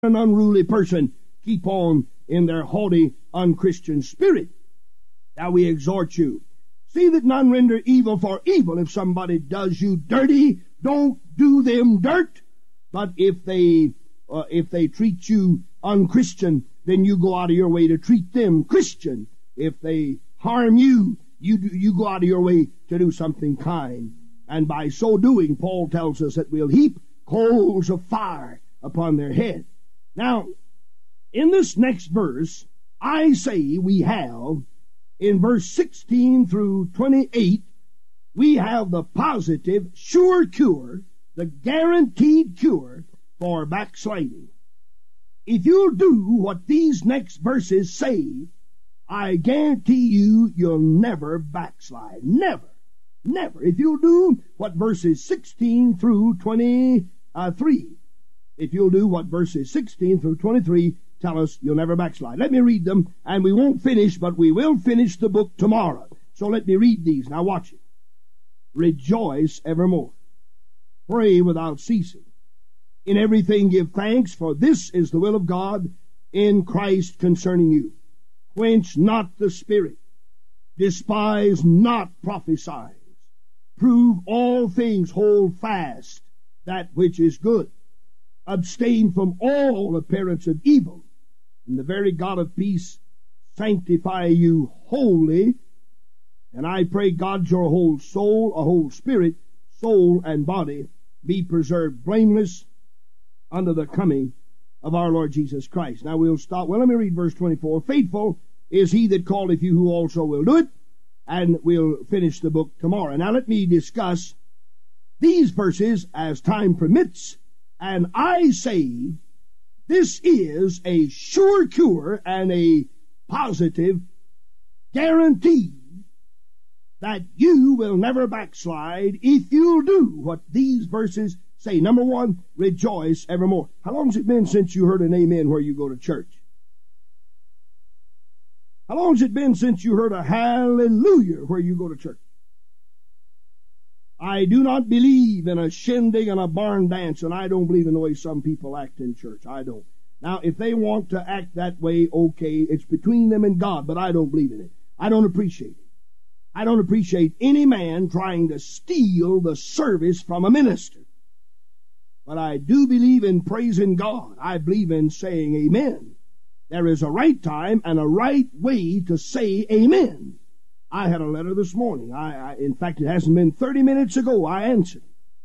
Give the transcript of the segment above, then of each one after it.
an unruly person keep on in their haughty, unchristian spirit. Now we exhort you, see that none render evil for evil. If somebody does you dirty, don't do them dirt. But if they treat you unchristian, then you go out of your way to treat them Christian. If they harm you, you go out of your way to do something kind. And by so doing, Paul tells us that we'll heap coals of fire upon their head. Now, in this next verse, I say we have, in verse 16 through 28, we have the positive, sure cure, the guaranteed cure for backsliding. If you'll do what these next verses say, I guarantee you'll never backslide. Never. Never. If you'll do what verses 16 through 23, if you'll do what verses 16 through 23 tell us, you'll never backslide. Let me read them, and we won't finish, but we will finish the book tomorrow. So let me read these. Now watch it. Rejoice evermore. Pray without ceasing. In everything give thanks, for this is the will of God in Christ concerning you. Quench not the spirit. Despise not prophesying. Prove all things, hold fast that which is good. Abstain from all appearance of evil, and the very God of peace sanctify you wholly. And I pray God your whole soul, a whole spirit, soul, and body be preserved blameless unto the coming of our Lord Jesus Christ. Now we'll stop. Well, let me read verse 24. Faithful is he that calleth you, who also will do it. And we'll finish the book tomorrow. Now let me discuss these verses as time permits. And I say this is a sure cure and a positive guarantee that you will never backslide if you'll do what these verses say. Number one, rejoice evermore. How long has it been since you heard an amen where you go to church? How long has it been since you heard a hallelujah where you go to church? I do not believe in a shindig and a barn dance, and I don't believe in the way some people act in church. I don't. Now, if they want to act that way, okay, it's between them and God, but I don't believe in it. I don't appreciate it. I don't appreciate any man trying to steal the service from a minister. But I do believe in praising God. I believe in saying amen. There is a right time and a right way to say amen. I had a letter this morning. In fact, it hasn't been 30 minutes ago I answered.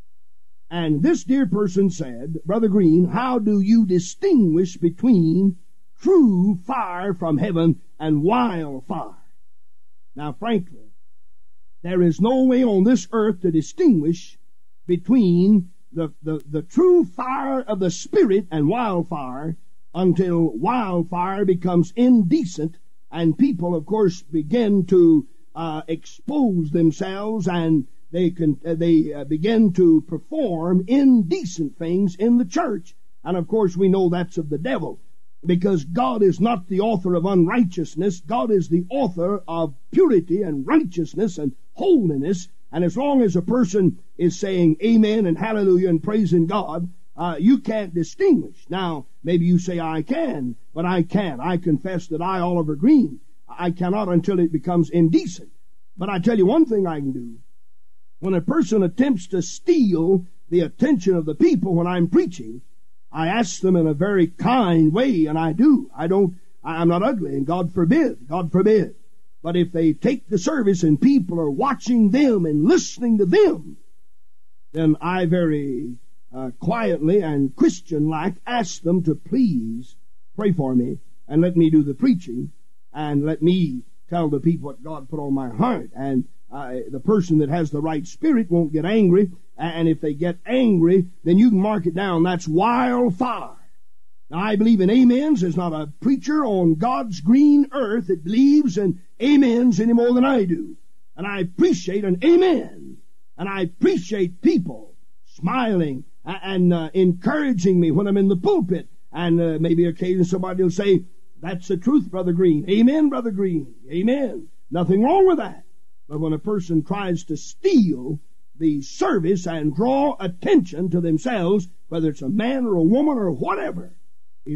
And this dear person said, Brother Green, how do you distinguish between true fire from heaven and wildfire? Now, frankly, there is no way on this earth to distinguish between the true fire of the Spirit and wildfire until wildfire becomes indecent and people, of course, begin to expose themselves and they begin to perform indecent things in the church. And of course we know that's of the devil, because God is not the author of unrighteousness. God is the author of purity and righteousness and holiness. And as long as a person is saying amen and hallelujah and praising God, you can't distinguish. Now, maybe you say, I can, but I can't. I confess that I, Oliver Green, I cannot until it becomes indecent. But I tell you one thing I can do. When a person attempts to steal the attention of the people when I'm preaching, I ask them in a very kind way, and I do. I'm not ugly, and God forbid. But if they take the service and people are watching them and listening to them, then I very quietly and Christian-like ask them to please pray for me and let me do the preaching and let me tell the people what God put on my heart. And the person that has the right spirit won't get angry. And if they get angry, then you can mark it down. That's wildfire. Now, I believe in amens. There's not a preacher on God's green earth that believes in amens any more than I do. And I appreciate an amen. And I appreciate people smiling and encouraging me when I'm in the pulpit. And maybe occasionally somebody will say, that's the truth, Brother Green. Amen, Brother Green. Amen. Nothing wrong with that. But when a person tries to steal the service and draw attention to themselves, whether it's a man or a woman or whatever,